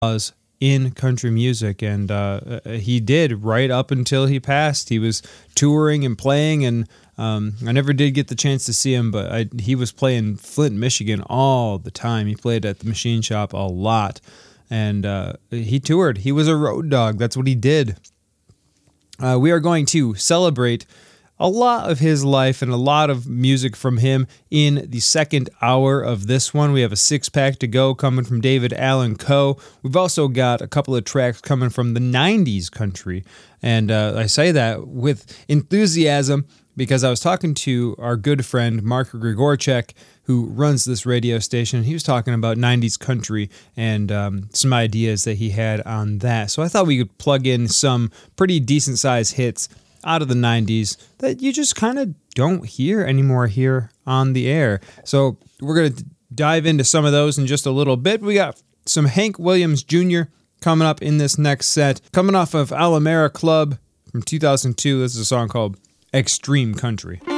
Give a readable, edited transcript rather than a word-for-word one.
was in country music, and he did right up until he passed. He was touring and playing, and I never did get the chance to see him, but he was playing Flint, Michigan all the time. He played at the Machine Shop a lot, and he toured. He was a road dog. That's what he did. We are going to celebrate a lot of his life and a lot of music from him in the second hour of this one. We have a 6-pack to go coming from David Allan Coe. We've also got a couple of tracks coming from the 90s country. And I say that with enthusiasm because I was talking to our good friend Mark Grigorchek, who runs this radio station. He was talking about 90s country and some ideas that he had on that. So I thought we could plug in some pretty decent-sized hits out of the 90s that you just kind of don't hear anymore here on the air. So we're going to dive into some of those in just a little bit. We got some Hank Williams Jr. coming up in this next set. Coming off of Alamara Club from 2002, this is a song called Extreme Country.